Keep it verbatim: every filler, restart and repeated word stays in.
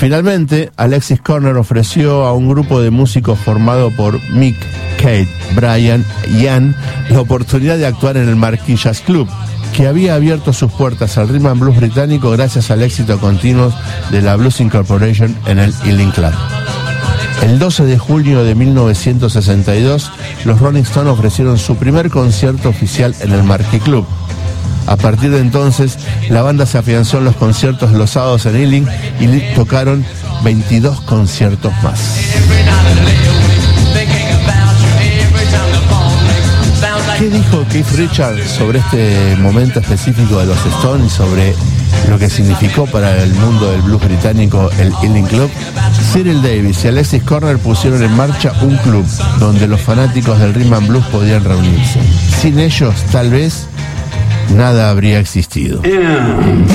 Finalmente, Alexis Korner ofreció a un grupo de músicos formado por Mick, Kate, Brian y Ann la oportunidad de actuar en el Marquee Jazz Club, que había abierto sus puertas al rhythm and blues británico gracias al éxito continuo de la Blues Incorporation en el Ealing Club. El doce de junio de mil novecientos sesenta y dos, los Rolling Stones ofrecieron su primer concierto oficial en el Marquee Club. A partir de entonces, la banda se afianzó en los conciertos los sábados en Ealing y tocaron veintidós conciertos más. ¿Qué dijo Keith Richards sobre este momento específico de los Stones y sobre lo que significó para el mundo del blues británico el Ealing Club? Cyril Davis y Alexis Korner pusieron en marcha un club donde los fanáticos del rhythm and blues podían reunirse. Sin ellos, tal vez, nada habría existido.